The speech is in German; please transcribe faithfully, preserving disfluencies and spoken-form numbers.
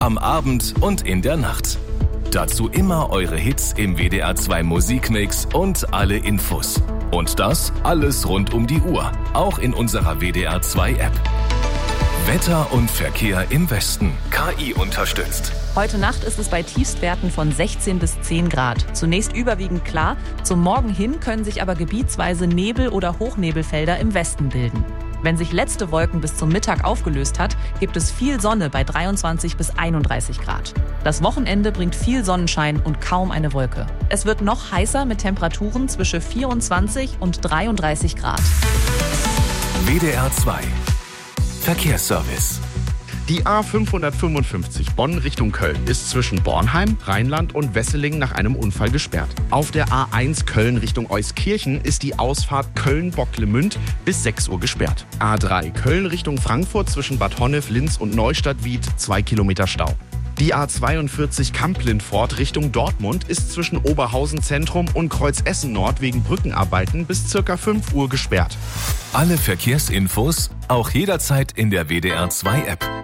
am Abend und in der Nacht. Dazu immer eure Hits im W D R zwei Musikmix und alle Infos. Und das alles rund um die Uhr, auch in unserer W D R zwei App. Wetter und Verkehr im Westen, K I unterstützt. Heute Nacht ist es bei Tiefstwerten von sechzehn bis zehn Grad. Zunächst überwiegend klar, zum Morgen hin können sich aber gebietsweise Nebel- oder Hochnebelfelder im Westen bilden. Wenn sich letzte Wolken bis zum Mittag aufgelöst hat, gibt es viel Sonne bei dreiundzwanzig bis einunddreißig Grad. Das Wochenende bringt viel Sonnenschein und kaum eine Wolke. Es wird noch heißer mit Temperaturen zwischen vierundzwanzig und dreiunddreißig Grad. W D R zwei Verkehrsservice. Die A fünfhundertfünfundfünfzig Bonn Richtung Köln ist zwischen Bornheim, Rheinland und Wesseling nach einem Unfall gesperrt. Auf der A eins Köln Richtung Euskirchen ist die Ausfahrt Köln-Bocklemünd bis sechs Uhr gesperrt. A drei Köln Richtung Frankfurt zwischen Bad Honnef, Linz und Neustadt-Wied zwei Kilometer Stau. Die A zweiundvierzig Kamp-Lindfort Richtung Dortmund ist zwischen Oberhausen Zentrum und Kreuz Essen Nord wegen Brückenarbeiten bis ca. fünf Uhr gesperrt. Alle Verkehrsinfos auch jederzeit in der W D R zwei App.